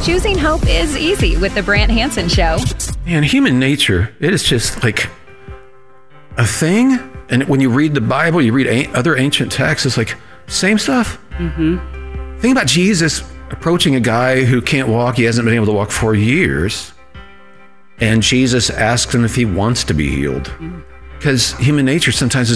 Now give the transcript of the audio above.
Choosing hope is easy with the Brant Hansen Show. And human nature, it is just like a thing. And when you read the Bible, you read other ancient texts, it's like, same stuff. Mm-hmm. Think about Jesus approaching a guy who can't walk. He hasn't been able to walk for years. And Jesus asks him if he wants to be healed. Because human nature sometimes is